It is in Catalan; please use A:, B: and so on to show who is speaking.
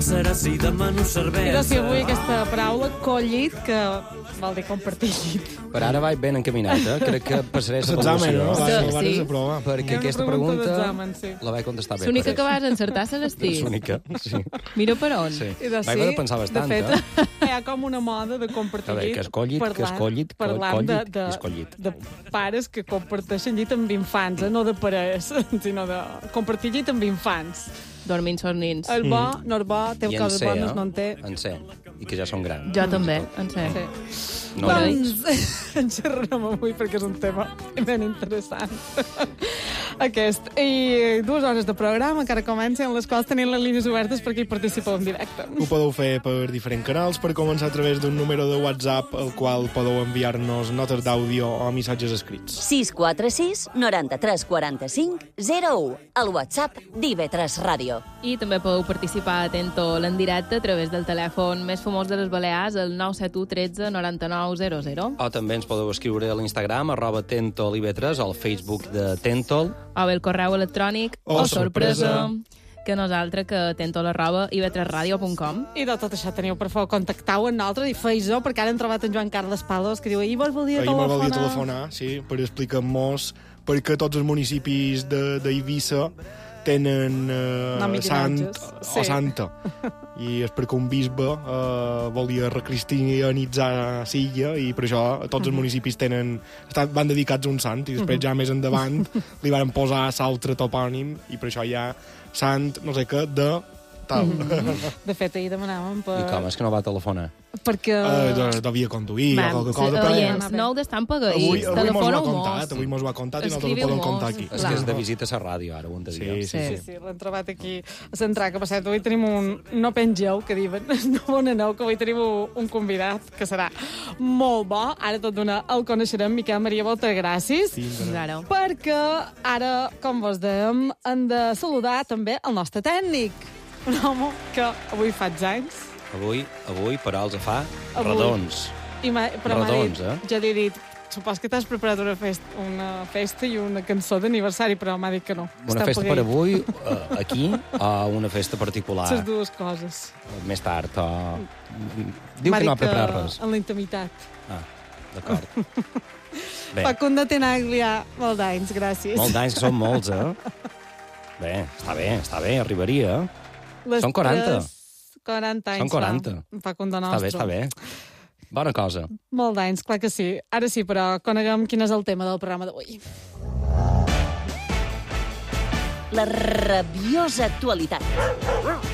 A: serà si demano cervesa?
B: I doncs si avui aquesta paraula, collit, que vol dir compartir llit.
C: Per ara vaig ben encaminat, Crec que passaré la
D: L'examen, no?
C: valoració.
D: La vas aprovar.
C: Perquè aquesta
B: pregunta
C: pregunta
B: d'examen, sí.
C: la vaig contestar bé.
E: L'única
C: per
E: que
C: ells.
E: vas encertar, Celestí.
C: És l'única, sí.
E: Mira per on.
C: Sí.
B: I doncs
C: Vaig haver de pensar bastant,
B: de fet, hi ha com una moda de compartir
C: A veure,
B: llit.
C: que és collit,
B: parlant
C: i és collit.
B: de pares que comparteixen llit amb infants, no de parelles, sinó de compartir llit amb infants.
E: Dormint són nins.
B: El bo, no el bo, té
C: I en
B: coses
C: sé,
B: bones, no en té.
C: En sé. I que ja són grans.
E: Jo també, en sé.
B: Sí.
C: No,
B: Doncs en xerrarem avui perquè és un tema ben interessant. Aquest. I 2 hores de programa, que ara comencen, les quals tenim les línies obertes perquè hi participeu en directe.
D: Ho podeu fer per diferents canals, per començar a través d'un número de WhatsApp al qual podeu enviar-nos notes d'àudio o missatges escrits.
F: 646 93 45 01, el WhatsApp d'IV3 Ràdio.
E: I també podeu participar a Tentol en directe a través del telèfon més famós de les Balears, el 971 13 99 00.
C: O també ens podeu escriure a l'Instagram, @TentolIV3, o al Facebook de Tentol.
E: O bé el correu electrònic
D: Oh, sorpresa.
E: que nosaltres que tentol@iv3radio.com.
B: I de tot això teniu, per favor, contactau amb nosaltres i feu-ho, perquè ara hem trobat en Joan Carles Palos, que diu, ahir vos volia
D: Ahir me volia
B: telefonar.
D: telefonar, sí, per explicar-nos perquè tots els municipis d'Eivissa tenen
B: Nom i
D: sant
B: imatges.
D: o santa. I és perquè un bisbe volia recristianitzar Silla i per això tots els municipis van dedicats a un sant i després ja més endavant li van posar l'altre topònim i per això hi ha sant, no sé què, de tal.
B: De fet, ahir demanàvem per...
C: I com és que no va telefonar?
B: Perquè...
D: Devia conduir o
E: Vam,
D: qualque cosa, però
E: oients, no heu d'estar
D: avui
E: empagadits.
D: mos ho ha
E: Telefoneu
D: contat,
E: mos.
D: avui mos ho ha contat i nosaltres ho
E: Escriviu
D: podem
E: mos.
D: contar aquí.
C: És que és de visita a la ràdio, ara ho hem de dir.
D: Sí.
B: Sí, l'hem trobat aquí a Central, que per cert, avui tenim un... No pengeu, que diuen, no bon aneu, que avui tenim un convidat que serà molt bo. Ara tot d'una el coneixerem, Miquel Maria, moltes gràcies.
E: Ara.
B: Perquè ara, com vos dèiem, hem de saludar també el nostre tècnic. Un home que avui faig anys.
C: Avui per als fa
B: Avui.
C: redons.
B: Però m'ha
C: Redons,
B: dit, ja li he dit, supos que t'has preparat una festa i una cançó d'aniversari, però m'ha dit que no.
C: Una festa per avui, aquí, o una festa particular
B: Les dues coses.
C: més tard, o... Diu
B: M'ha
C: que no ha
B: dit
C: preparat res.
B: en la intimitat.
C: Ah, d'acord. Bé,
B: Facundo Tenaglia, molt d'anys, gràcies.
C: molts d'anys, que són molts, Bé, està bé, arribaria.
B: Les
C: Són 40.
B: 40 anys.
C: Són 40.
B: Facundo
C: Està
B: nostre.
C: bé, està bé. Bona cosa.
B: Molt d'anys, clar que sí. Ara sí, però coneguem quin és el tema del programa d'avui.
F: La rabiosa actualitat.